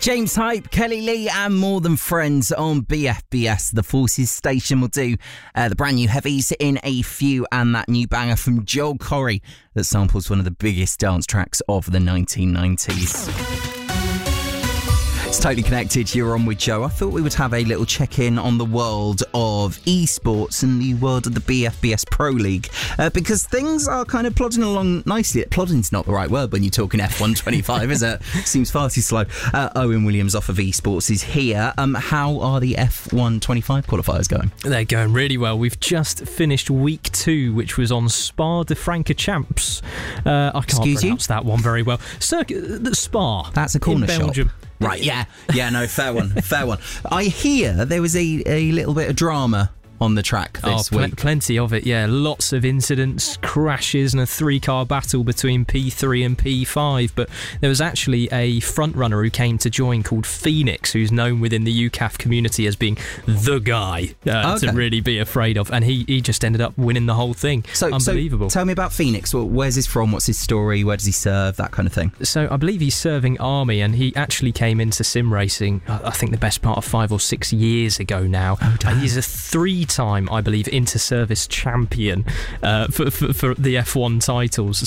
James Hype, Kelly Lee and More Than Friends on BFBS. The Forces station will do the brand new heavies in a few, and that new banger from Joel Corry that samples one of the biggest dance tracks of the 1990s. It's Totally Connected. You're on with Joe. I thought we would have a little check-in on the world of esports and the world of the BFBS Pro League because things are kind of plodding along nicely. Plodding's not the right word when you're talking F125, is it? Seems far too slow. Owen Williams off of esports is here. How are the F125 qualifiers going? They're going really well. We've just finished week 2, which was on Spa de Francorchamps. I can't pronounce that one very well. Spa. That's a corner in Belgium. Shop. Right, yeah, no, fair one. I hear there was a little bit of drama on the track this week. Plenty of it, yeah. Lots of incidents, crashes, and a 3-car battle between P3 and P5. But there was actually a front runner who came to join called Phoenix, who's known within the UCAF community as being the guy to really be afraid of. And he just ended up winning the whole thing. Unbelievable. So tell me about Phoenix. Well, where's he from? What's his story? Where does he serve? That kind of thing. So I believe he's serving Army, and he actually came into sim racing, I think the best part of 5 or 6 years ago now. Oh, damn. And he's a 3-time, I believe, inter-service champion for the F1 titles.